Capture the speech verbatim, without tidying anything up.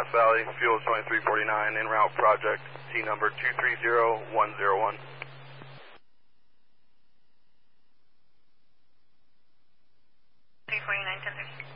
Grass Valley, fuel twenty-three forty-nine, en route project, T number two three zero one zero one. three forty-nine, ten thirty.